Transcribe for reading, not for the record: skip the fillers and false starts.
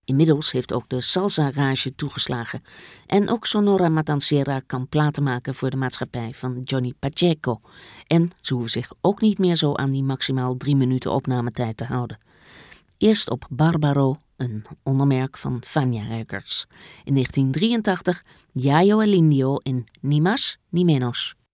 Inmiddels heeft ook de salsa-rage toegeslagen. En ook Sonora Matancera kan platen maken voor de maatschappij van Johnny Pacheco. En ze hoeven zich ook niet meer zo aan die maximaal 3 minuten opnametijd te houden. Eerst op Barbaro, een ondermerk van Fania Records. In 1983 Yayo El Indio in Ni Más Ni Menos.